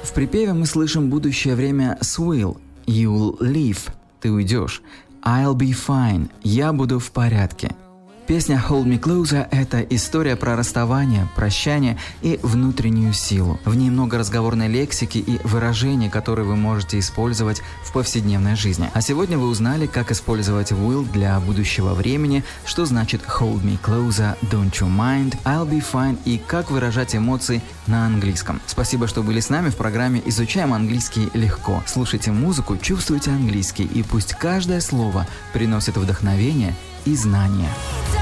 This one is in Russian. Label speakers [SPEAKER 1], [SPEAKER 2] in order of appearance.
[SPEAKER 1] В припеве мы слышим будущее время с will. You'll leave. Ты уйдешь. I'll be fine. Я буду в порядке. Песня Hold Me Closer – это история про расставание, прощание и внутреннюю силу. В ней много разговорной лексики и выражений, которые вы можете использовать в повседневной жизни. А сегодня вы узнали, как использовать will для будущего времени, что значит Hold Me Closer, Don't You Mind, I'll Be Fine и как выражать эмоции на английском. Спасибо, что были с нами в программе «Изучаем английский легко». Слушайте музыку, чувствуйте английский, и пусть каждое слово приносит вдохновение и знания.